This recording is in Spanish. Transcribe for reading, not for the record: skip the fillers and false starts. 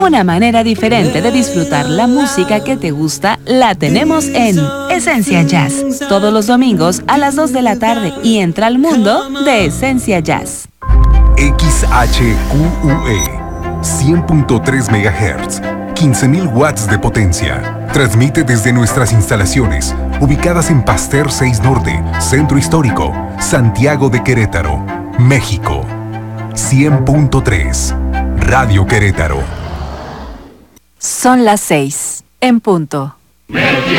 Una manera diferente de disfrutar la música que te gusta la tenemos en Esencia Jazz. Todos los domingos a las 2 de la tarde y entra al mundo de Esencia Jazz. XHQUE 100.3 MHz, 15.000 watts de potencia. Transmite desde nuestras instalaciones, ubicadas en Pasteur 6 Norte, Centro Histórico, Santiago de Querétaro, México. 100.3 Radio Querétaro. Son las 6 en punto.